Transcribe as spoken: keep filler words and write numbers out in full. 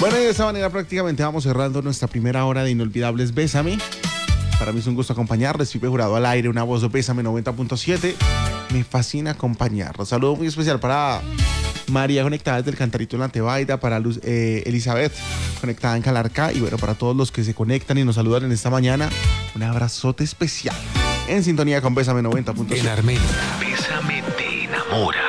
Bueno, y de esta manera prácticamente vamos cerrando nuestra primera hora de Inolvidables Bésame. Para mí es un gusto acompañarles. Pipe Jurado al aire, una voz de Bésame noventa punto siete. Me fascina acompañarlos. Saludo muy especial para María, conectada desde el Cantarito en la Tebaida, para Luz, eh, Elizabeth, conectada en Calarcá, y bueno, para todos los que se conectan y nos saludan en esta mañana, un abrazote especial. En sintonía con Bésame noventa punto siete. En Armenia, Bésame te enamora.